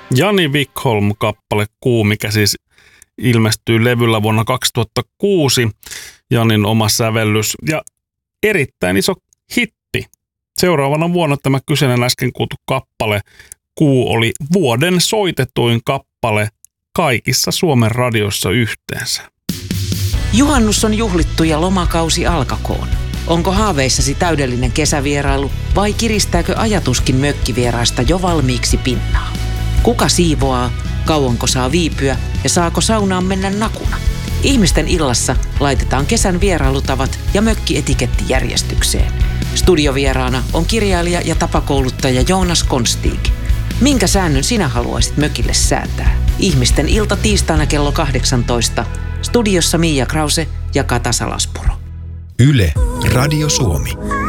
Jani Wikholm-kappale Kuu, mikä siis ilmestyy levyllä vuonna 2006. Janin oma sävellys ja erittäin iso hitti. Seuraavana vuonna tämä kyseinen äsken kuultu kappale Kuu oli vuoden soitetuin kappale kaikissa Suomen radioissa yhteensä. Juhannus on juhlittu ja lomakausi alkakoon. Onko haaveissasi täydellinen kesävierailu vai kiristääkö ajatuskin mökkivieraista jo valmiiksi pinnaa? Kuka siivoaa, kauanko saa viipyä ja saako saunaan mennä nakuna? Ihmisten illassa laitetaan kesän vierailutavat ja mökkietiketti järjestykseen. Studiovieraana on kirjailija ja tapakouluttaja Joonas Konstig. Minkä säännön sinä haluaisit mökille säätää? Ihmisten ilta tiistaina kello 18. Studiossa Miia Krause ja Kata Salaspuro. Yle, Radio Suomi.